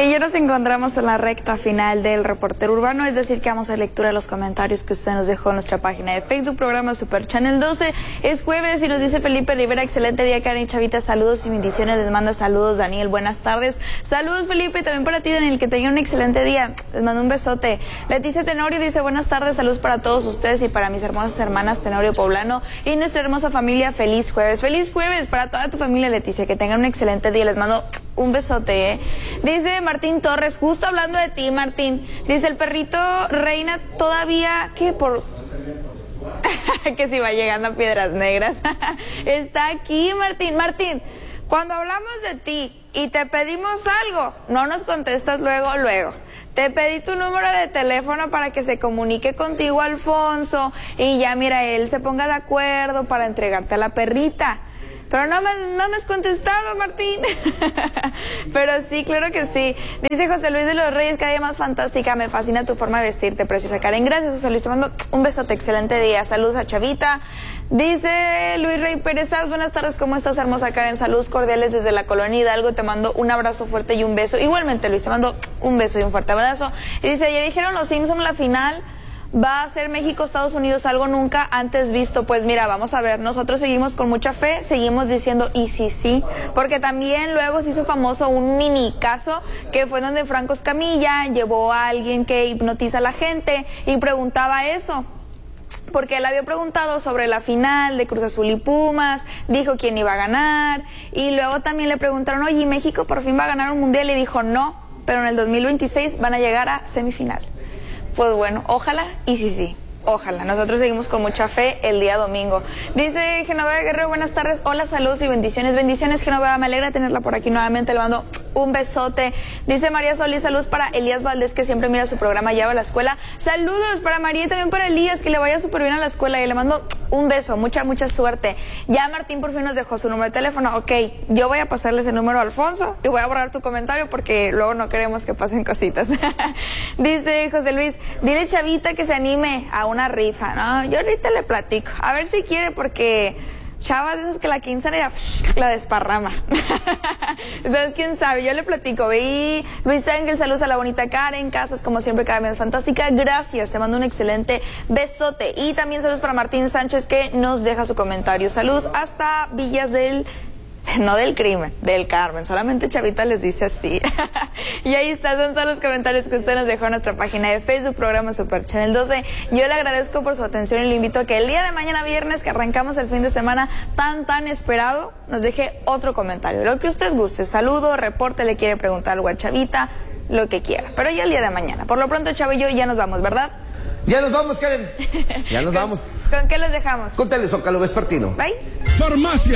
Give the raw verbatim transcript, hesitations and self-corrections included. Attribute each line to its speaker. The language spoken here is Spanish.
Speaker 1: Y ya nos encontramos en la recta final del Reportero Urbano, es decir, que vamos a lectura de los comentarios que usted nos dejó en nuestra página de Facebook, programa Super Channel doce. Es jueves y nos dice Felipe Rivera, excelente día, Karen y Chavita, saludos y bendiciones. Les manda saludos Daniel, buenas tardes. Saludos Felipe, también para ti Daniel, que tengan un excelente día. Les mando un besote. Leticia Tenorio dice, buenas tardes, saludos para todos ustedes y para mis hermosas hermanas Tenorio Poblano y nuestra hermosa familia. Feliz jueves, feliz jueves para toda tu familia, Leticia, que tengan un excelente día. Les mando un besote, ¿eh? Dice Martín Torres, justo hablando de ti, Martín. Dice, el perrito reina todavía, ¿qué? Por... que si va llegando a Piedras Negras. Está aquí, Martín. Martín, cuando hablamos de ti y te pedimos algo, no nos contestas luego, luego. Te pedí tu número de teléfono para que se comunique contigo Alfonso y ya, mira, él se ponga de acuerdo para entregarte a la perrita. Pero no me, no me has contestado, Martín. Pero sí, claro que sí. Dice José Luis de los Reyes, cada día más fantástica. Me fascina tu forma de vestirte, preciosa Karen. Gracias, José Luis. Te mando un besote. Excelente día. Saludos a Chavita. Dice Luis Rey Pérez, buenas tardes. ¿Cómo estás, hermosa Karen? Saludos cordiales desde la colonia Hidalgo. Te mando un abrazo fuerte y un beso. Igualmente, Luis, te mando un beso y un fuerte abrazo. Y dice, ya dijeron los Simpson la final. ¿Va a ser México-Estados Unidos algo nunca antes visto? Pues mira, vamos a ver, nosotros seguimos con mucha fe, seguimos diciendo y sí, sí, porque también luego se hizo famoso un mini caso que fue donde Franco Escamilla llevó a alguien que hipnotiza a la gente y preguntaba eso. Porque él había preguntado sobre la final de Cruz Azul y Pumas, dijo quién iba a ganar, y luego también le preguntaron, oye, ¿México por fin va a ganar un mundial? Y dijo, no, pero en el dos mil veintiséis van a llegar a semifinal. Pues bueno, ojalá y sí, sí, ojalá. Nosotros seguimos con mucha fe el día domingo. Dice Genoveva Guerrero, buenas tardes, hola, saludos y bendiciones. Bendiciones, Genoveva, me alegra tenerla por aquí nuevamente, le mando un besote. Dice María Solís, saludos para Elías Valdés, que siempre mira su programa, lleva a la escuela. Saludos para María y también para Elías, que le vaya súper bien a la escuela, y le mando un beso, mucha, mucha suerte. Ya Martín por fin nos dejó su número de teléfono. Ok, yo voy a pasarles el número a Alfonso y voy a borrar tu comentario porque luego no queremos que pasen cositas. Dice José Luis, dile Chavita que se anime a una rifa. No, yo ahorita le platico, a ver si quiere, porque chavas de esos que la quincena ya la desparrama. Entonces, quién sabe, yo le platico. Y Luis Ángel, saludos a la bonita Karen Casas, como siempre, cada vez fantástica. Gracias, te mando un excelente besote. Y también saludos para Martín Sánchez, que nos deja su comentario. Saludos hasta Villas del... No del Crimen, del Carmen, solamente Chavita les dice así. Y ahí está, son todos los comentarios que usted nos dejó en nuestra página de Facebook, programa Super Channel doce. Yo le agradezco por su atención y le invito a que el día de mañana viernes, que arrancamos el fin de semana tan tan esperado, nos deje otro comentario, lo que usted guste, saludo, reporte, le quiere preguntar algo a Chavita, lo que quiera, pero ya el día de mañana. Por lo pronto, Chavo y yo ya nos vamos, ¿verdad?
Speaker 2: Ya nos vamos, Karen. Ya nos
Speaker 1: ¿Con,
Speaker 2: vamos.
Speaker 1: ¿Con qué los dejamos?
Speaker 2: Con Telezócalo Vespertino.
Speaker 1: Bye.
Speaker 3: Farmacia